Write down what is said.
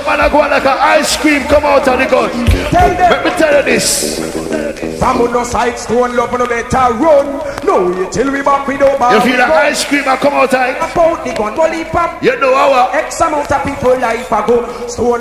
man I go like an ice cream come out of the gun. Let me tell you this. From no side stone love no better run. No you till we back with over. You feel the ice cream I come out of? About the gun, pop. You know our X amount of people life ago. Stone